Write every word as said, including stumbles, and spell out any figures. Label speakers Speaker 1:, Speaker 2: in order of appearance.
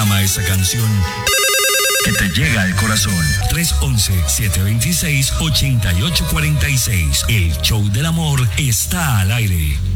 Speaker 1: Reclama esa canción que te llega al corazón. tres once, siete veintiséis, ochenta y ocho cuarenta y seis. El show del amor está al aire.